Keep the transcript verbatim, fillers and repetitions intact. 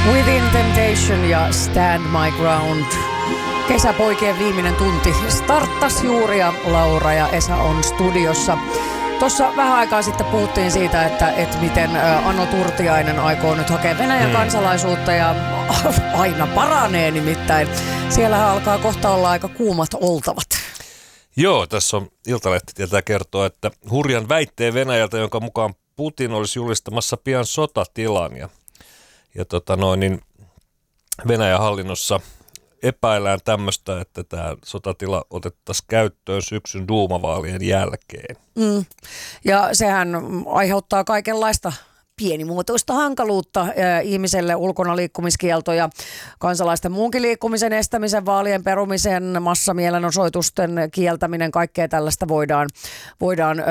Within Temptation ja Stand My Ground. Kesäpoikien viimeinen tunti starttasi juuri ja Laura ja Esa on studiossa. Tuossa vähän aikaa sitten puhuttiin siitä, että, että miten Ano Turtiainen aikoo nyt hakea Venäjän hmm. kansalaisuutta ja aina paranee nimittäin. Siellähän alkaa kohta olla aika kuumat oltavat. Joo, tässä on Iltalehti tietää kertoa, että hurjan väitteen Venäjältä, jonka mukaan Putin olisi julistamassa pian sotatilan. Ja, ja tota noin, niin Venäjän hallinnossa epäillään tämmöistä, että tämä sotatila otettaisiin käyttöön syksyn duumavaalien jälkeen. Mm. Ja sehän aiheuttaa kaikenlaista pienimuotoista hankaluutta ihmiselle, ulkona liikkumiskielto ja kansalaisten muunkin liikkumisen estämisen, vaalien perumisen, massamielenosoitusten kieltäminen, kaikkea tällaista voidaan, voidaan